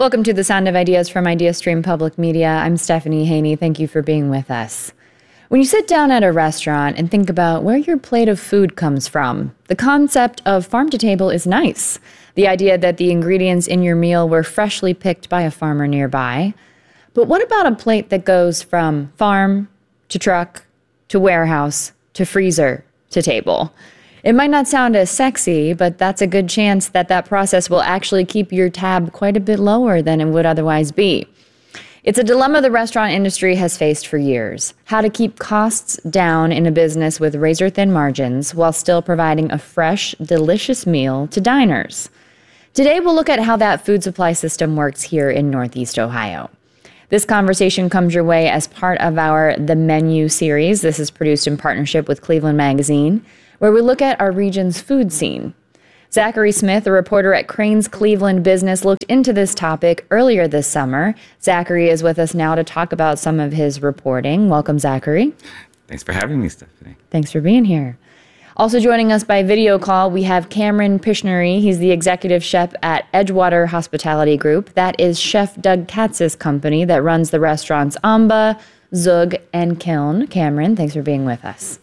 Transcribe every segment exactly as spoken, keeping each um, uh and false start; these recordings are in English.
Welcome to the Sound of Ideas from IdeaStream Public Media. I'm Stephanie Haney. Thank you for being with us. When you sit down at a restaurant and think about where your plate of food comes from, the concept of farm to table is nice. The idea that the ingredients in your meal were freshly picked by a farmer nearby. But what about a plate that goes from farm to truck to warehouse to freezer to table? It might not sound as sexy, but that's a good chance that that process will actually keep your tab quite a bit lower than it would otherwise be. It's a dilemma the restaurant industry has faced for years: how to keep costs down in a business with razor-thin margins while still providing a fresh, delicious meal to diners. Today, we'll look at how that food supply system works here in Northeast Ohio. This conversation comes your way as part of our The Menu series. This is produced in partnership with Cleveland Magazine, where we look at our region's food scene. Zachary Smith, a reporter at Crain's Cleveland Business, looked into this topic earlier this summer. Zachary is with us now to talk about some of his reporting. Welcome, Zachary. Thanks for having me, Stephanie. Thanks for being here. Also joining us by video call, we have Cameron Pictionary. He's the executive chef at Edgewater Hospitality Group. That is Chef Doug Katz's company that runs the restaurants Amba, Zug, and Kiln. Cameron, thanks for being with us.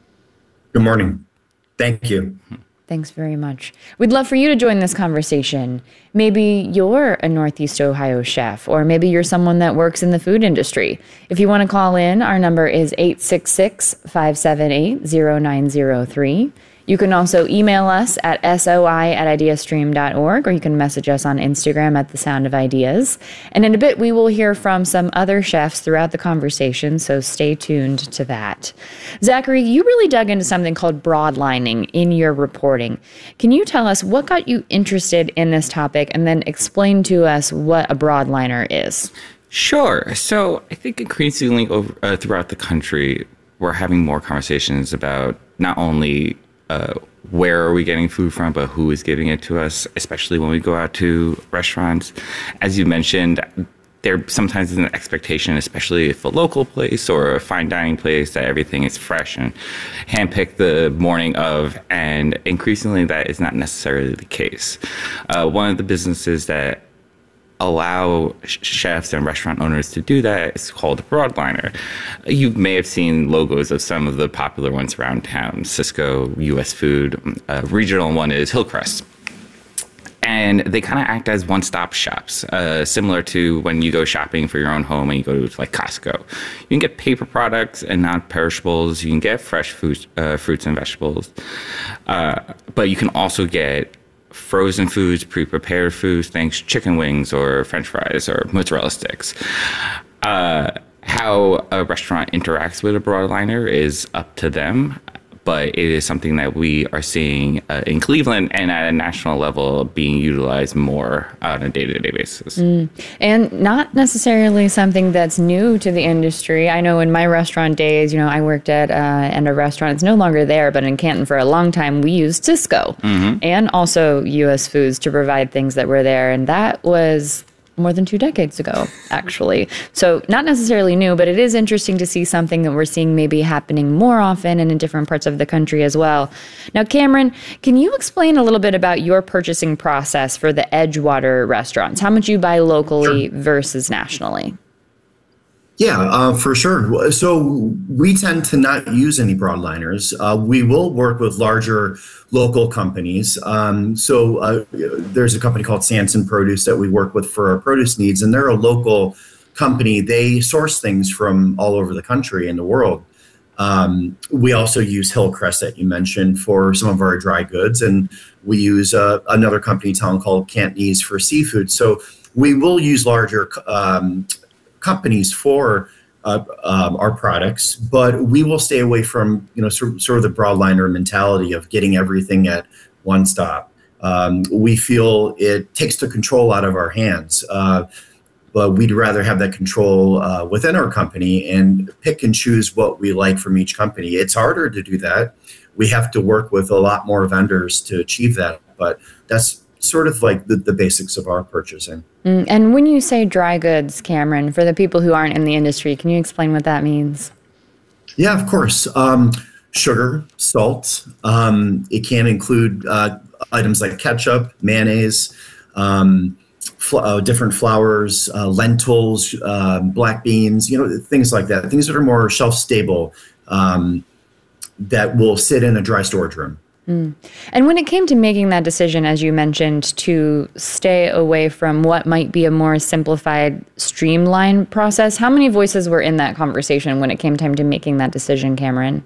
Good morning. Thank you. Thanks very much. We'd love for you to join this conversation. Maybe you're a Northeast Ohio chef, or maybe you're someone that works in the food industry. If you want to call in, our number is eight six six, five seven eight, zero nine zero three. You can also email us at soi at ideastream dot org, or you can message us on Instagram at The Sound of Ideas. And in a bit, we will hear from some other chefs throughout the conversation, so stay tuned to that. Zachary, you really dug into something called broadlining in your reporting. Can you tell us what got you interested in this topic, and then explain to us what a broadliner is? Sure. So I think increasingly over, uh, throughout the country, we're having more conversations about not only Uh, where are we getting food from, but who is giving it to us, especially when we go out to restaurants. As you mentioned, there sometimes is an expectation, especially if a local place or a fine dining place, that everything is fresh and handpicked the morning of, and increasingly that is not necessarily the case. Uh, one of the businesses that allow chefs and restaurant owners to do that is called a broadliner. You may have seen logos of some of the popular ones around town: Cisco, U S Food. A regional one is Hillcrest. And they kind of act as one-stop shops, uh, similar to when you go shopping for your own home and you go to like Costco. You can get paper products and non-perishables. You can get fresh food, uh, fruits and vegetables. Uh, but you can also get frozen foods, pre-prepared foods, things, chicken wings or French fries or mozzarella sticks. Uh, how a restaurant interacts with a broadliner is up to them, but it is something that we are seeing uh, in Cleveland and at a national level being utilized more on a day-to-day basis. Mm. And not necessarily something that's new to the industry. I know in my restaurant days, you know, I worked at, uh, at a restaurant. It's no longer there, but in Canton for a long time, we used Cisco mm-hmm. and also U S Foods to provide things that were there. And that was more than two decades ago, actually. So not necessarily new, but it is interesting to see something that we're seeing maybe happening more often and in different parts of the country as well. Now, Cameron, can you explain a little bit about your purchasing process for the Edgewater restaurants? How much you buy locally sure. versus nationally? Yeah, uh, for sure. So we tend to not use any broadliners. Uh, we will work with larger local companies. Um, so uh, there's a company called Sanson Produce that we work with for our produce needs, and they're a local company. They source things from all over the country and the world. Um, we also use Hillcrest that you mentioned for some of our dry goods, and we use uh, another company in town called Cantonese for seafood. So we will use larger um companies for uh, um, our products, but we will stay away from, you know, sort, sort of the broadliner mentality of getting everything at one stop. Um, we feel it takes the control out of our hands, uh, but we'd rather have that control uh, within our company and pick and choose what we like from each company. It's harder to do that. We have to work with a lot more vendors to achieve that, but that's sort of like the, the basics of our purchasing. Mm, and when you say dry goods, Cameron, for the people who aren't in the industry, can you explain what that means? Yeah, of course. Um, sugar, salt. Um, it can include uh, items like ketchup, mayonnaise, um, fl- uh, different flours, uh, lentils, uh, black beans, you know, things like that. Things that are more shelf stable, um, that will sit in a dry storage room. Mm. And when it came to making that decision, as you mentioned, to stay away from what might be a more simplified, streamlined process, how many voices were in that conversation when it came time to making that decision, Cameron?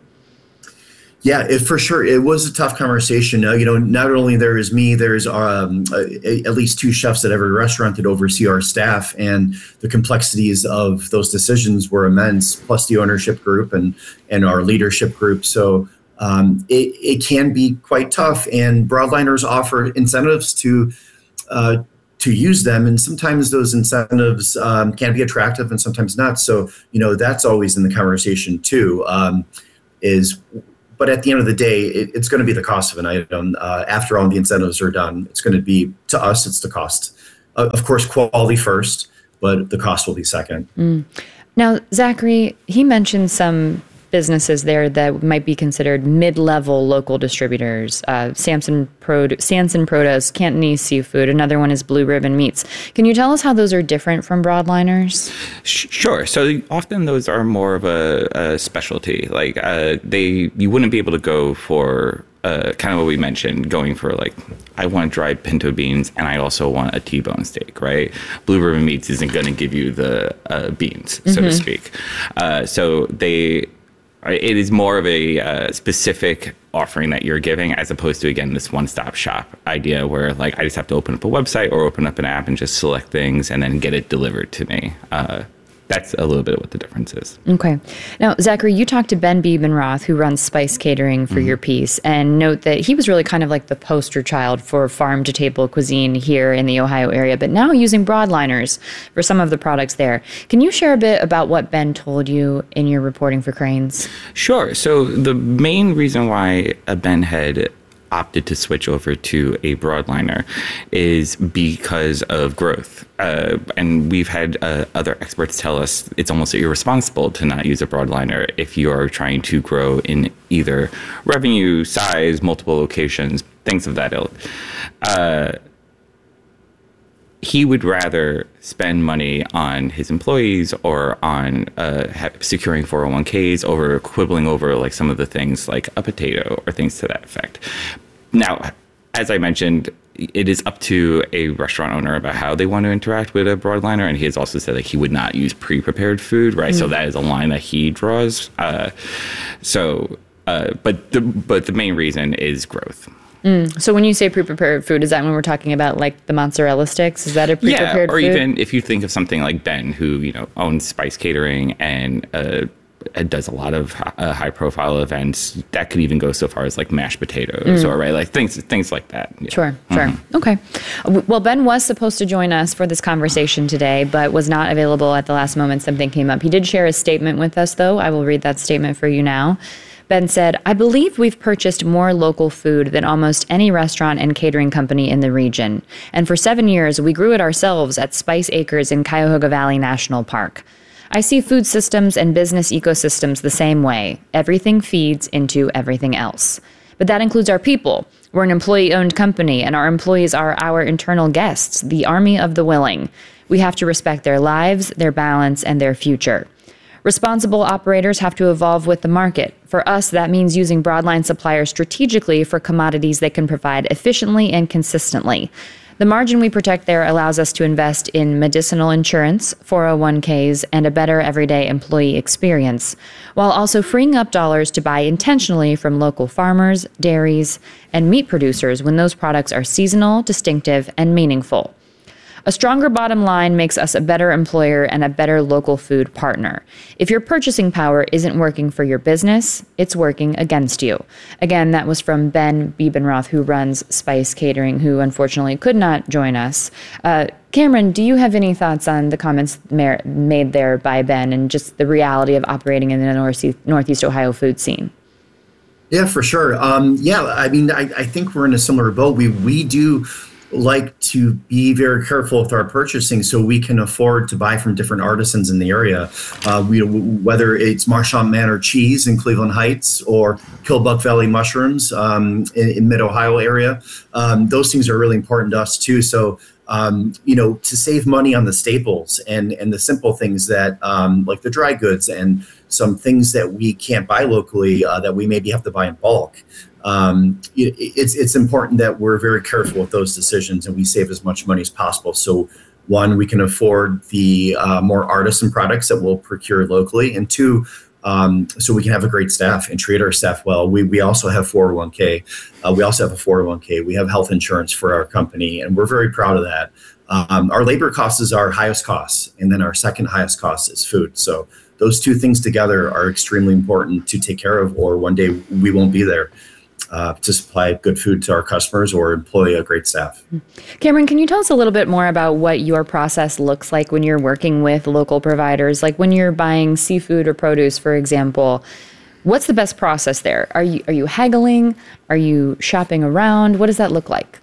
Yeah, it, for sure. It was a tough conversation. Uh, you know, not only there is me, there's um, a, at least two chefs at every restaurant that oversee our staff, and the complexities of those decisions were immense, plus the ownership group and, and our leadership group. So um, it, it can be quite tough, and broadliners offer incentives to uh, to use them, and sometimes those incentives um, can be attractive and sometimes not. So, you know, that's always in the conversation too, um, is But at the end of the day, it, it's going to be the cost of an item. Uh, after all the incentives are done, it's going to be, to us, it's the cost. Uh, of course, quality first, but the cost will be second. Mm. Now, Zachary, he mentioned some businesses there that might be considered mid-level local distributors. Uh, Samson Produ- Sanson Produce, Cantonese Seafood. Another one is Blue Ribbon Meats. Can you tell us how those are different from broadliners? Sure. So often those are more of a, a specialty. Like uh, they, you wouldn't be able to go for uh, kind of what we mentioned, going for like, I want dried pinto beans and I also want a T-bone steak, right? Blue Ribbon Meats isn't going to give you the uh, beans, so mm-hmm. to speak. Uh, so they... It is more of a uh, specific offering that you're giving, as opposed to, again, this one-stop shop idea where, like, I just have to open up a website or open up an app and just select things and then get it delivered to me. Uh, that's a little bit what the difference is. Okay. Now, Zachary, you talked to Ben Biebenroth, who runs Spice Catering, for mm-hmm. your piece, and note that he was really kind of like the poster child for farm-to-table cuisine here in the Ohio area, but now using broadliners for some of the products there. Can you share a bit about what Ben told you in your reporting for Crain's? Sure. So the main reason why uh, Ben had opted to switch over to a broadliner is because of growth. Uh, and we've had uh, other experts tell us it's almost irresponsible to not use a broadliner if you are trying to grow in either revenue, size, multiple locations, things of that ilk. Uh, he would rather spend money on his employees or on uh, ha- securing four oh one k's over quibbling over like some of the things like a potato or things to that effect. Now, as I mentioned, it is up to a restaurant owner about how they want to interact with a broadliner. And he has also said that he would not use pre-prepared food, right? Mm. So that is a line that he draws. Uh, so, uh, but the, but the main reason is growth. Mm. So when you say pre-prepared food, is that when we're talking about like the mozzarella sticks? Is that a pre-prepared food? Yeah, or food? even if you think of something like Ben, who, you know, owns Spice Catering and uh, does a lot of uh, high-profile events, that could even go so far as like mashed potatoes mm. or right, like things things like that. Yeah. Sure, sure. Mm-hmm. Okay. Well, Ben was supposed to join us for this conversation today, but was not available at the last moment. Something came up. He did share a statement with us, though. I will read that statement for you now. Ben said, "I believe we've purchased more local food than almost any restaurant and catering company in the region. And for seven years, we grew it ourselves at Spice Acres in Cuyahoga Valley National Park. I see food systems and business ecosystems the same way. Everything feeds into everything else. But that includes our people. We're an employee-owned company, and our employees are our internal guests, the army of the willing. We have to respect their lives, their balance, and their future. Responsible operators have to evolve with the market. For us, that means using broadline suppliers strategically for commodities they can provide efficiently and consistently. The margin we protect there allows us to invest in medicinal insurance, four oh one k's, and a better everyday employee experience, while also freeing up dollars to buy intentionally from local farmers, dairies, and meat producers when those products are seasonal, distinctive, and meaningful. A stronger bottom line makes us a better employer and a better local food partner. If your purchasing power isn't working for your business, it's working against you." Again, that was from Ben Biebenroth, who runs Spice Catering, who unfortunately could not join us. Uh, Cameron, do you have any thoughts on the comments ma- made there by Ben and just the reality of operating in the Northeast, Northeast Ohio food scene? Yeah, for sure. Um, yeah, I mean, I, I think we're in a similar boat. We we do like to be very careful with our purchasing so we can afford to buy from different artisans in the area. Uh, we, whether it's Marchand Manor cheese in Cleveland Heights or Killbuck Valley mushrooms um, in, in mid-Ohio area, um, those things are really important to us too. So um, you know, to save money on the staples and, and the simple things that um, like the dry goods and some things that we can't buy locally uh, that we maybe have to buy in bulk. Um, it, it's, it's important that we're very careful with those decisions and we save as much money as possible. So one, we can afford the uh, more artisan products that we'll procure locally, and two, Um, so we can have a great staff and treat our staff well. We we also have four oh one k. Uh, we also have a four oh one k. We have health insurance for our company, and we're very proud of that. Um, our labor cost is our highest cost, and then our second highest cost is food. So those two things together are extremely important to take care of, or one day we won't be there uh, to supply good food to our customers or employ a great staff. Cameron, can you tell us a little bit more about what your process looks like when you're working with local providers? Like when you're buying seafood or produce, for example, what's the best process there? Are you are you haggling? Are you shopping around? What does that look like?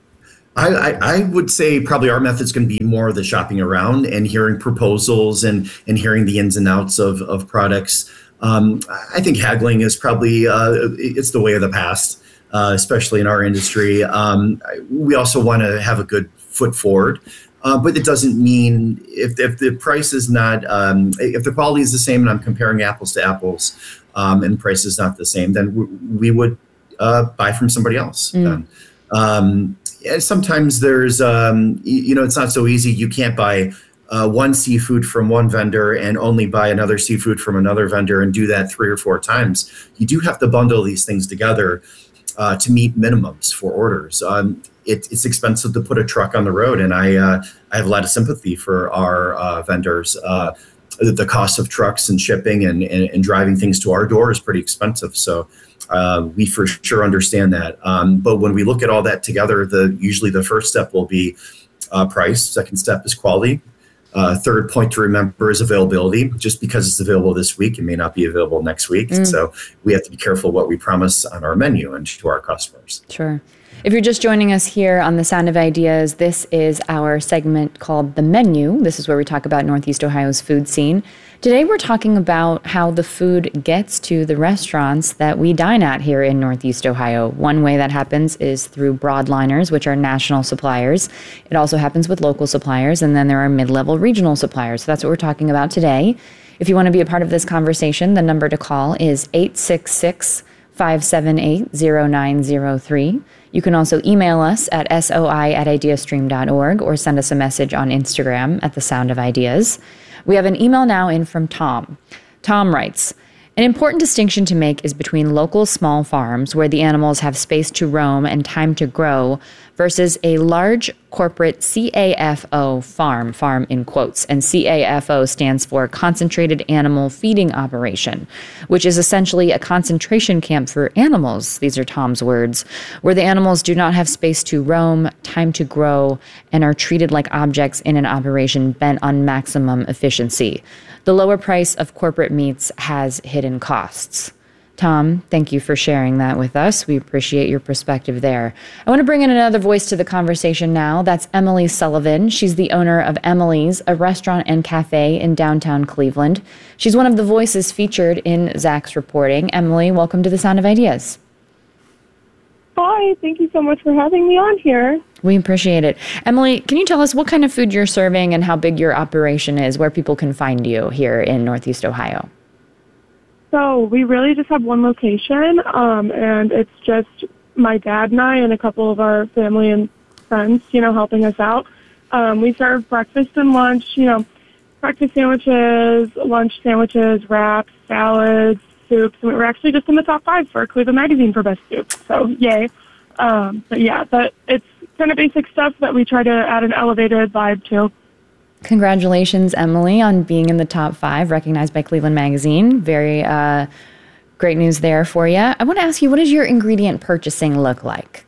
I, I, I would say probably our method's going to be more of the shopping around and hearing proposals and, and hearing the ins and outs of, of products. Um, I think haggling is probably, uh, it's the way of the past, uh, especially in our industry. Um, we also want to have a good foot forward, uh, but it doesn't mean if, if the price is not, um, if the quality is the same and I'm comparing apples to apples um, and price is not the same, then we, we would uh, buy from somebody else. Mm. Then. Um, yeah, sometimes there's, um, you, you know, it's not so easy. You can't buy Uh, one seafood from one vendor and only buy another seafood from another vendor and do that three or four times. You do have to bundle these things together uh, to meet minimums for orders. Um, it, it's expensive to put a truck on the road, and I uh, I have a lot of sympathy for our uh, vendors. Uh, the, the cost of trucks and shipping and, and, and driving things to our door is pretty expensive. So uh, we for sure understand that. Um, but when we look at all that together, the usually the first step will be uh, price. Second step is quality. Uh, third point to remember is availability. Just because it's available this week, it may not be available next week. Mm. So we have to be careful what we promise on our menu and to our customers. Sure. If you're just joining us here on The Sound of Ideas, this is our segment called The Menu. This is where we talk about Northeast Ohio's food scene. Today we're talking about how the food gets to the restaurants that we dine at here in Northeast Ohio. One way that happens is through broadliners, which are national suppliers. It also happens with local suppliers, and then there are mid-level regional suppliers. So that's what we're talking about today. If you want to be a part of this conversation, the number to call is eight six six, five seven eight, zero nine zero three. You can also email us at soi at ideastream dot org or send us a message on Instagram at The Sound of Ideas. We have an email now in from Tom. Tom writes, an important distinction to make is between local small farms where the animals have space to roam and time to grow versus a large corporate C A F O farm, farm in quotes, and C A F O stands for Concentrated Animal Feeding Operation, which is essentially a concentration camp for animals, these are Tom's words, where the animals do not have space to roam, time to grow, and are treated like objects in an operation bent on maximum efficiency. The lower price of corporate meats has hidden costs. Tom, thank you for sharing that with us. We appreciate your perspective there. I want to bring in another voice to the conversation now. That's Emily Sullivan. She's the owner of Emily's, a restaurant and cafe in downtown Cleveland. She's one of the voices featured in Zach's reporting. Emily, welcome to The Sound of Ideas. Hi, thank you so much for having me on here. We appreciate it. Emily, can you tell us what kind of food you're serving and how big your operation is, where people can find you here in Northeast Ohio? So we really just have one location, um, and it's just my dad and I and a couple of our family and friends, you know, helping us out. Um, we serve breakfast and lunch, you know, breakfast sandwiches, lunch sandwiches, wraps, salads, soups. And we're actually just in the top five for Cleveland Magazine for best soup. So yay. Um, but yeah, but it's kind of basic stuff that we try to add an elevated vibe to. Congratulations, Emily, on being in the top five, recognized by Cleveland Magazine. Very uh, great news there for you. I want to ask you, what does your ingredient purchasing look like?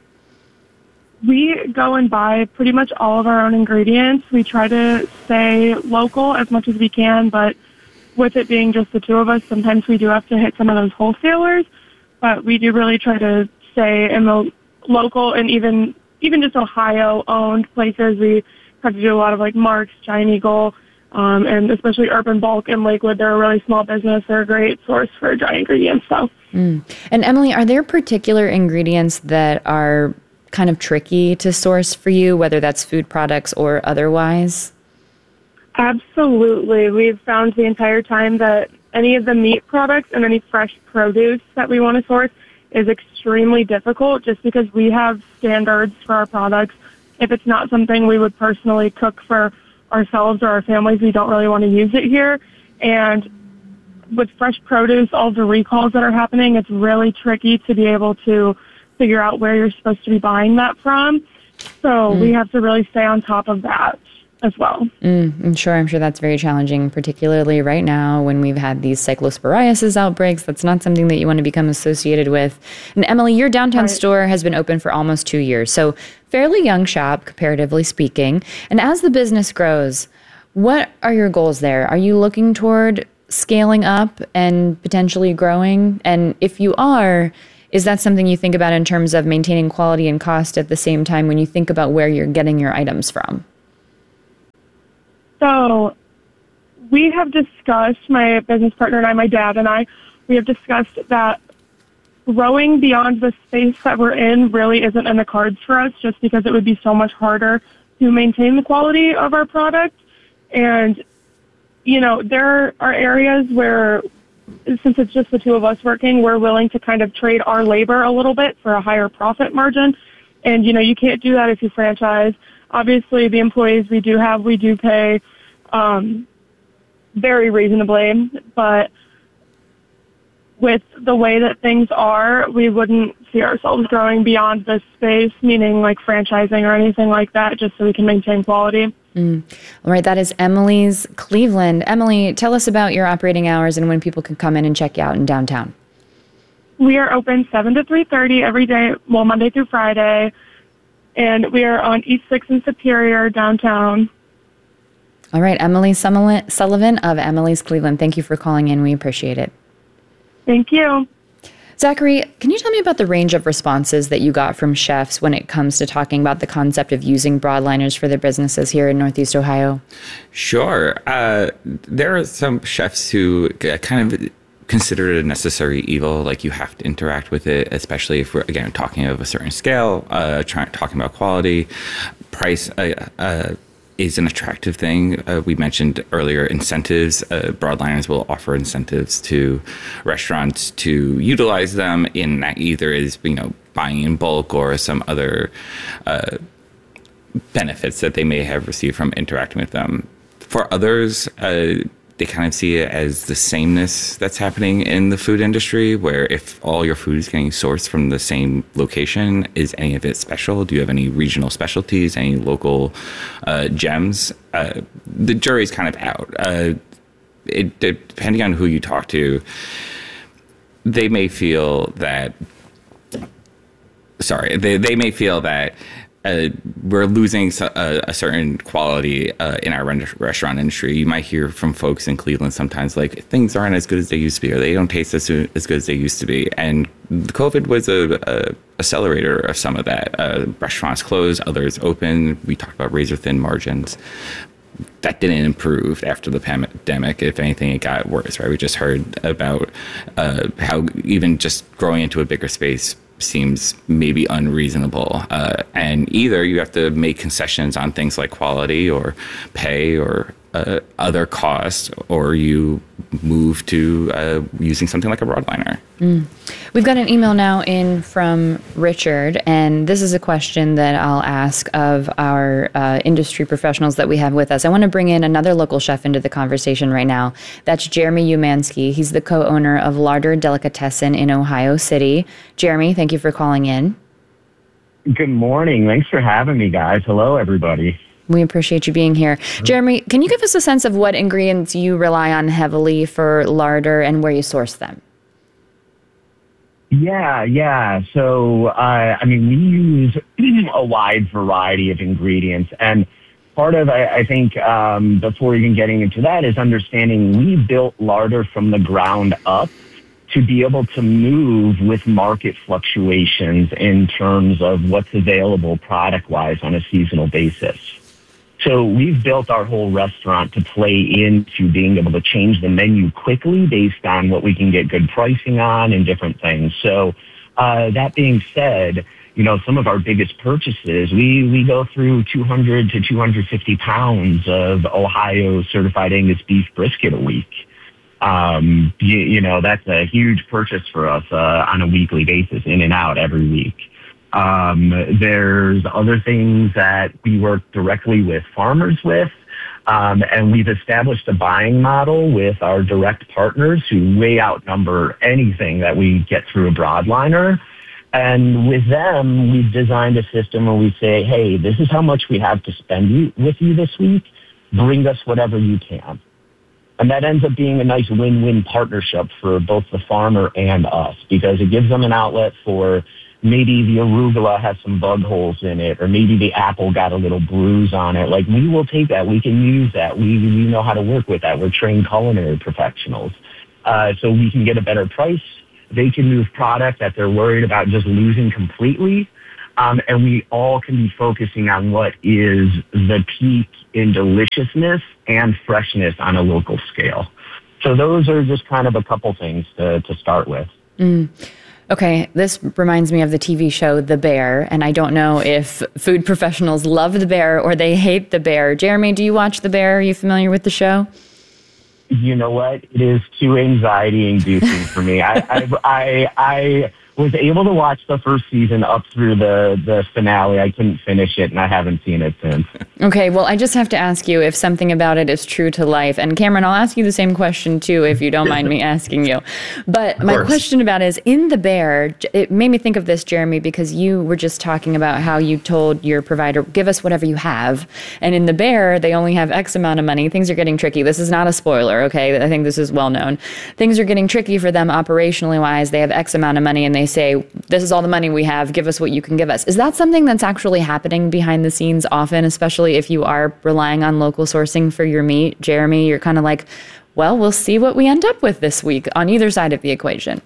We go and buy pretty much all of our own ingredients. We try to stay local as much as we can, but with it being just the two of us, sometimes we do have to hit some of those wholesalers. But we do really try to stay in the local and even even just Ohio-owned places. We have to do a lot of like Mark's, Giant Eagle, um, and especially Urban Bulk in Lakewood. They're a really small business. They're a great source for dry ingredients. So. Mm. And Emily, are there particular ingredients that are kind of tricky to source for you, whether that's food products or otherwise? Absolutely. We've found the entire time that any of the meat products and any fresh produce that we want to source is extremely difficult just because we have standards for our products. If it's not something we would personally cook for ourselves or our families, we don't really want to use it here. And with fresh produce, all the recalls that are happening, it's really tricky to be able to figure out where you're supposed to be buying that from. So mm. we have to really stay on top of that as well. Mm, I'm sure. I'm sure that's very challenging, particularly right now when we've had these cyclosporiasis outbreaks. That's not something that you want to become associated with. And Emily, your downtown right. store has been open for almost two years. So fairly young shop, comparatively speaking. And as the business grows, what are your goals there? Are you looking toward scaling up and potentially growing? And if you are, is that something you think about in terms of maintaining quality and cost at the same time when you think about where you're getting your items from? So we have discussed, my business partner and I, my dad and I, we have discussed that growing beyond the space that we're in really isn't in the cards for us just because it would be so much harder to maintain the quality of our product. And, you know, there are areas where, since it's just the two of us working, we're willing to kind of trade our labor a little bit for a higher profit margin. And, you know, you can't do that if you franchise. Obviously, the employees we do have, we do pay um, very reasonably, but with the way that things are, we wouldn't see ourselves growing beyond this space, meaning like franchising or anything like that, just so we can maintain quality. Mm. All right, that is Emily's Cleveland. Emily, tell us about your operating hours and when people can come in and check you out in downtown. We are open seven to three thirty every day, well, Monday through Friday. And we are on East sixth and Superior downtown. All right, Emily Sullivan of Emily's Cleveland. Thank you for calling in. We appreciate it. Thank you. Zachary, can you tell me about the range of responses that you got from chefs when it comes to talking about the concept of using broadliners for their businesses here in Northeast Ohio? Sure. Uh, there are some chefs who kind of consider it a necessary evil, like you have to interact with it, especially if we're, again, talking of a certain scale, uh, trying, talking about quality. Price uh, uh, is an attractive thing. Uh, we mentioned earlier incentives. Uh, broadliners will offer incentives to restaurants to utilize them in that either is, you know, buying in bulk or some other uh, benefits that they may have received from interacting with them. For others, uh, they kind of see it as the sameness that's happening in the food industry, where if all your food is getting sourced from the same location, is any of it special? Do you have any regional specialties, any local uh, gems? Uh, the jury's kind of out. Uh, it, depending on who you talk to, they may feel that, sorry, they, they may feel that Uh, we're losing a, a certain quality uh, in our restaurant industry. You might hear from folks in Cleveland sometimes like things aren't as good as they used to be, or they don't taste as, as good as they used to be. And COVID was a, a accelerator of some of that. Uh, restaurants closed, others open. We talked about razor thin margins. That didn't improve after the pandemic. If anything, it got worse, right? We just heard about uh, how even just growing into a bigger space seems maybe unreasonable. Uh, and either you have to make concessions on things like quality or pay or uh, other costs, or you move to uh, using something like a broadliner. Mm. We've got an email now in from Richard, and this is a question that I'll ask of our uh, industry professionals that we have with us. I want to bring in another local chef into the conversation right now. That's Jeremy Umansky. He's the co-owner of Larder Delicatessen in Ohio City. Jeremy, thank you for calling in. Good morning. Thanks for having me, guys. Hello, everybody. We appreciate you being here. Jeremy, can you give us a sense of what ingredients you rely on heavily for larder and where you source them? Yeah, yeah. So, uh, I mean, we use a wide variety of ingredients. And part of, I, I think, um, before even getting into that is understanding we built larder from the ground up to be able to move with market fluctuations in terms of what's available product-wise on a seasonal basis. So we've built our whole restaurant to play into being able to change the menu quickly based on what we can get good pricing on and different things. So uh, that being said, you know, some of our biggest purchases, we, we go through two hundred to two hundred fifty pounds of Ohio certified Angus beef brisket a week. Um, you, you know, that's a huge purchase for us uh, on a weekly basis, in and out every week. Um, there's other things that we work directly with farmers with. Um, and we've established a buying model with our direct partners who way outnumber anything that we get through a broadliner. And with them, we've designed a system where we say, hey, this is how much we have to spend you, with you this week. Bring us whatever you can. And that ends up being a nice win-win partnership for both the farmer and us, because it gives them an outlet for maybe the arugula has some bug holes in it, or maybe the apple got a little bruise on it. Like, we will take that. We can use that. We, we know how to work with that. We're trained culinary professionals. Uh, so we can get a better price. They can move product that they're worried about just losing completely. Um, and we all can be focusing on what is the peak in deliciousness and freshness on a local scale. So those are just kind of a couple things to, to start with. Mm. Okay, this reminds me of the T V show The Bear, and I don't know if food professionals love The Bear or they hate The Bear. Jeremy, do you watch The Bear? Are you familiar with the show? You know what? It is too anxiety-inducing for me. I, I, I, I was able to watch the first season up through the, the finale. I couldn't finish it, and I haven't seen it since. Okay, well, I just have to ask you if something about it is true to life. And Cameron, I'll ask you the same question, too, if you don't mind me asking you. But my question about it is, in The Bear, it made me think of this, Jeremy, because you were just talking about how you told your provider, give us whatever you have. And in The Bear, they only have X amount of money. Things are getting tricky. This is not a spoiler, okay? I think this is well known. Things are getting tricky for them operationally wise. They have X amount of money, and they say, this is all the money we have, give us what you can give us. Is that something that's actually happening behind the scenes often, especially if you are relying on local sourcing for your meat? Jeremy, you're kind of like, well, we'll see what we end up with this week on either side of the equation.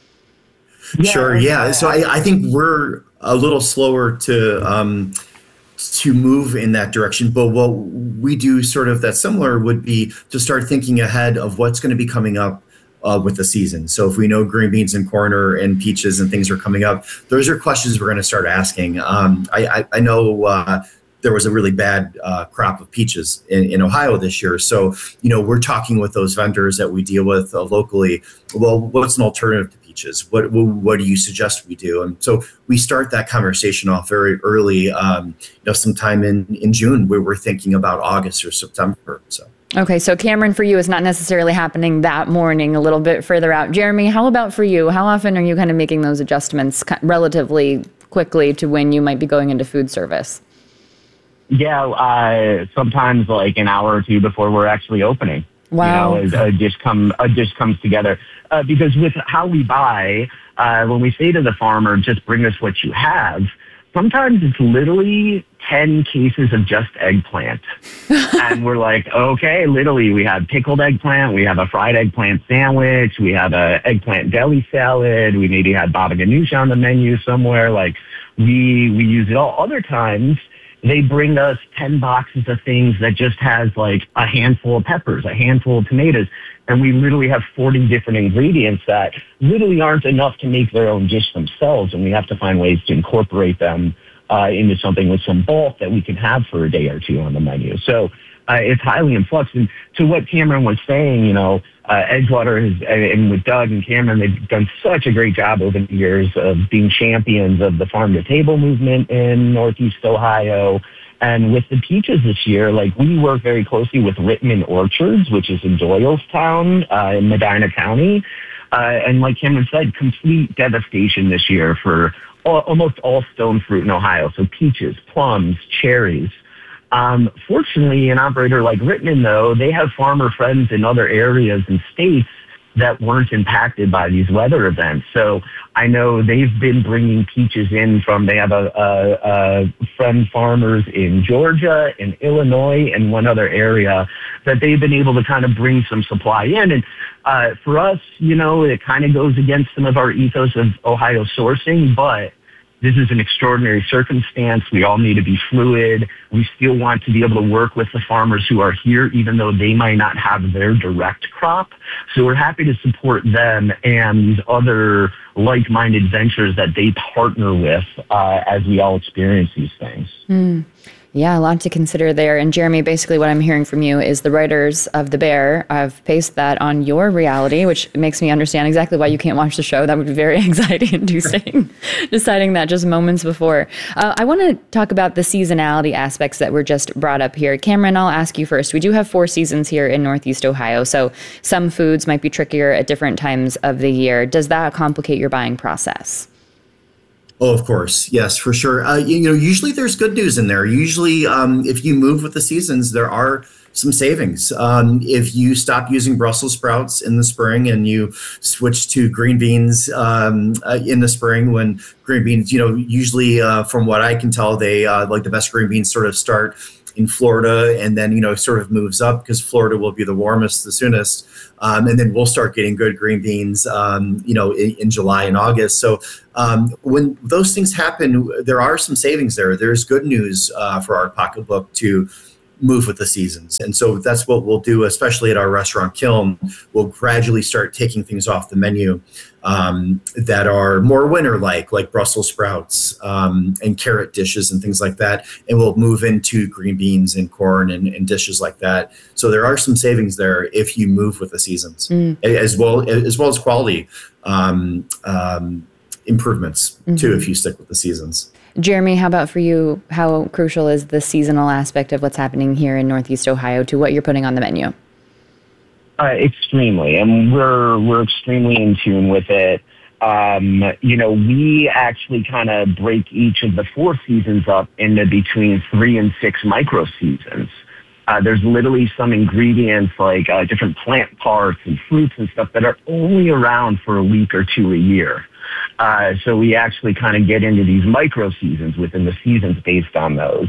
Yeah. Sure, yeah. So I, I think we're a little slower to um, to move in that direction, but what we do sort of that's similar would be to start thinking ahead of what's going to be coming up Uh, with the season. So if we know green beans and corn or, and peaches and things are coming up, those are questions we're going to start asking. Um, I, I, I know uh, there was a really bad uh, crop of peaches in, in Ohio this year. So, you know, we're talking with those vendors that we deal with uh, locally. Well, what's an alternative to peaches? What, what what do you suggest we do? And so we start that conversation off very early, um, you know, sometime in, in June, where we're thinking about August or September. So. Okay, so Cameron, for you, it's not necessarily happening that morning, a little bit further out. Jeremy, how about for you? How often are you kind of making those adjustments relatively quickly to when you might be going into food service? Yeah, uh, sometimes like an hour or two before we're actually opening. Wow. You know, a, a dish come a dish comes together uh, because with how we buy, uh, when we say to the farmer, just bring us what you have. Sometimes it's literally ten cases of just eggplant. And we're like, okay, literally, we have pickled eggplant, we have a fried eggplant sandwich, we have a eggplant deli salad, we maybe had baba ganoush on the menu somewhere. Like, we we use it all. Other times, they bring us ten boxes of things that just has like a handful of peppers, a handful of tomatoes. And we literally have forty different ingredients that literally aren't enough to make their own dish themselves. And we have to find ways to incorporate them uh, into something with some bulk that we can have for a day or two on the menu. So uh, it's highly in flux. And to what Cameron was saying, you know, uh, Edgewater has, and with Doug and Cameron, they've done such a great job over the years of being champions of the farm to table movement in Northeast Ohio. And with the peaches this year, like, we work very closely with Rittman Orchards, which is in Doylestown uh, in Medina County. Uh, and like Cameron said, complete devastation this year for all, almost all stone fruit in Ohio. So peaches, plums, cherries. Um, fortunately, an operator like Rittman, though, they have farmer friends in other areas and states that weren't impacted by these weather events. So I know they've been bringing peaches in from, they have a, a, a friend farmers in Georgia, in Illinois, and one other area that they've been able to kind of bring some supply in. And uh, for us, you know, it kind of goes against some of our ethos of Ohio sourcing, but this is an extraordinary circumstance. We all need to be fluid. We still want to be able to work with the farmers who are here, even though they might not have their direct crop. So we're happy to support them and these other like-minded ventures that they partner with uh, as we all experience these things. Mm. Yeah, a lot to consider there. And Jeremy, basically what I'm hearing from you is the writers of The Bear have pasted that on your reality, which makes me understand exactly why you can't watch the show. That would be very anxiety-inducing, deciding that just moments before. Uh, I want to talk about the seasonality aspects that were just brought up here. Cameron, I'll ask you first. We do have four seasons here in Northeast Ohio, so some foods might be trickier at different times of the year. Does that complicate your buying process? Oh, of course. Yes, for sure. Uh, you, you know, usually there's good news in there. Usually, um, if you move with the seasons, there are some savings. Um, if you stop using Brussels sprouts in the spring and you switch to green beans um, uh, in the spring, when green beans, you know, usually uh, from what I can tell, they uh, like the best green beans sort of start in Florida and then, you know, sort of moves up because Florida will be the warmest, the soonest. Um, and then we'll start getting good green beans, um, you know, in, in July and August. So um, when those things happen, there are some savings there. There's good news uh, for our pocketbook to move with the seasons. And so that's what we'll do, especially at our restaurant Kiln. We'll gradually start taking things off the menu um, that are more winter-like, like Brussels sprouts um, and carrot dishes and things like that. And we'll move into green beans and corn and, and dishes like that. So there are some savings there if you move with the seasons, mm. as well as well as quality um, um, improvements mm-hmm. too, if you stick with the seasons. Jeremy, how about for you? How crucial is the seasonal aspect of what's happening here in Northeast Ohio to what you're putting on the menu? Uh, extremely, and we're we're extremely in tune with it. Um, you know, we actually kind of break each of the four seasons up into between three and six micro seasons. Uh, there's literally some ingredients like uh, different plant parts and fruits and stuff that are only around for a week or two a year. Uh, so we actually kind of get into these micro seasons within the seasons based on those.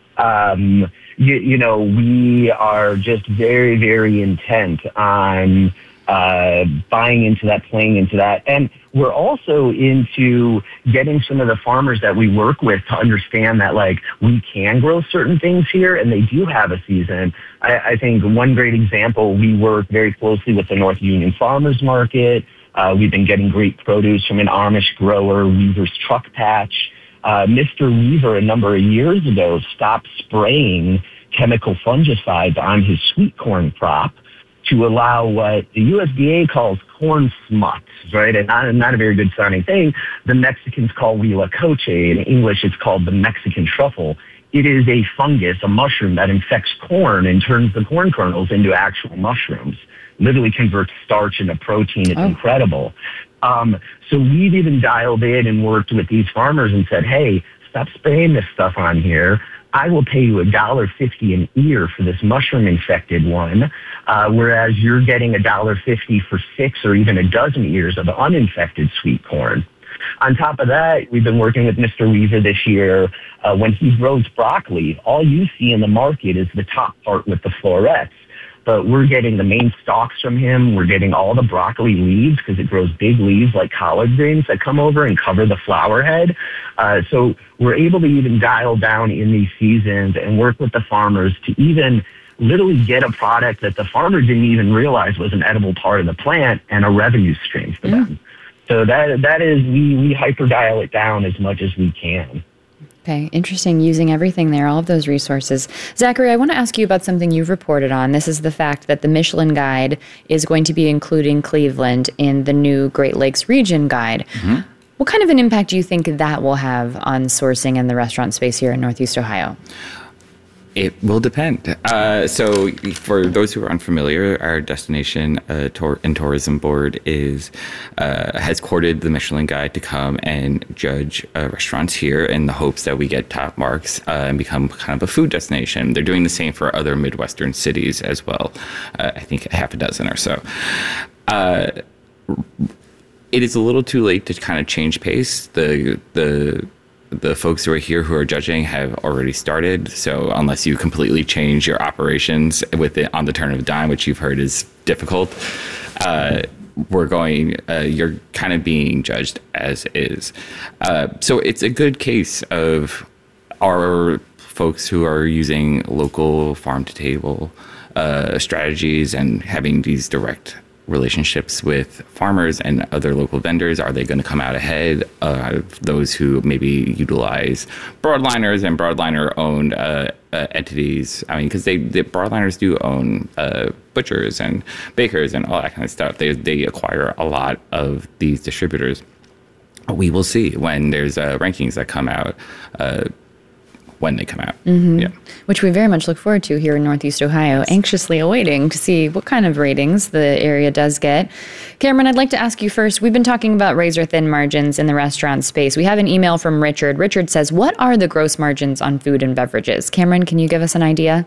Um, you, you know, we are just very, very intent on uh, buying into that, playing into that. And we're also into getting some of the farmers that we work with to understand that, like, we can grow certain things here and they do have a season. I, I think one great example, we work very closely with the North Union Farmers Market. Uh, we've been getting great produce from an Amish grower, Weaver's Truck Patch. Uh, Mister Weaver, a number of years ago, stopped spraying chemical fungicides on his sweet corn crop to allow what the U S D A calls corn smuts, right? And not, not a very good sounding thing. The Mexicans call huitlacoche. In English, it's called the Mexican truffle. It is a fungus, a mushroom that infects corn and turns the corn kernels into actual mushrooms. Literally converts starch into protein. It's oh. incredible. Um, so we've even dialed in and worked with these farmers and said, hey, stop spraying this stuff on here. I will pay you a dollar fifty an ear for this mushroom-infected one, uh, whereas you're getting a dollar fifty for six or even a dozen ears of uninfected sweet corn. On top of that, we've been working with Mister Weaver this year. Uh, when he grows broccoli, all you see in the market is the top part with the florets. But we're getting the main stalks from him. We're getting all the broccoli leaves because it grows big leaves like collard greens that come over and cover the flower head. Uh, so we're able to even dial down in these seasons and work with the farmers to even literally get a product that the farmer didn't even realize was an edible part of the plant and a revenue stream for mm. them. So that that is, we, we hyper dial it down as much as we can. Okay, interesting, using everything there, all of those resources. Zachary, I want to ask you about something you've reported on. This is the fact that the Michelin Guide is going to be including Cleveland in the new Great Lakes Region Guide. Mm-hmm. What kind of an impact do you think that will have on sourcing and the restaurant space here in Northeast Ohio? It will depend. Uh, so for those who are unfamiliar, our destination uh, tour and tourism board is uh, has courted the Michelin Guide to come and judge uh, restaurants here in the hopes that we get top marks uh, and become kind of a food destination. They're doing the same for other Midwestern cities as well. Uh, I think half a dozen or so. Uh, it is a little too late to kind of change pace. The the The folks who are here who are judging have already started. So unless you completely change your operations with it on the turn of a dime, which you've heard is difficult, uh, we're going, uh, you're kind of being judged as is. Uh, so it's a good case of our folks who are using local farm to table uh, strategies and having these direct relationships with farmers and other local vendors. Are they going to come out ahead of those who maybe utilize broadliners and broadliner owned uh, uh, entities? I mean, because they the broadliners do own uh, butchers and bakers and all that kind of stuff. They they acquire a lot of these distributors. We will see when there's uh, rankings that come out. Uh, when they come out. Mm-hmm. Yeah. Which we very much look forward to here in Northeast Ohio, anxiously awaiting to see what kind of ratings the area does get. Cameron, I'd like to ask you first, we've been talking about razor thin margins in the restaurant space. We have an email from Richard. Richard says, what are the gross margins on food and beverages? Cameron, can you give us an idea?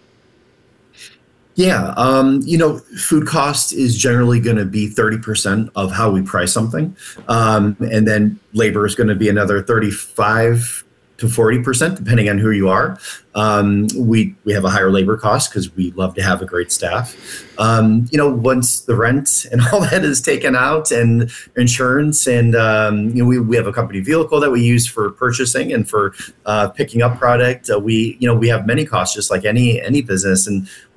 Yeah, um, you know, food cost is generally going to be thirty percent of how we price something. Um, and then labor is going to be another thirty-five to forty percent, depending on who you are. Um, we we have a higher labor cost because we love to have a great staff. Um, you know, once the rent and all that is taken out and insurance and, um, you know, we, we have a company vehicle that we use for purchasing and for uh, picking up product. Uh, we, you know, we have many costs just like any any business. And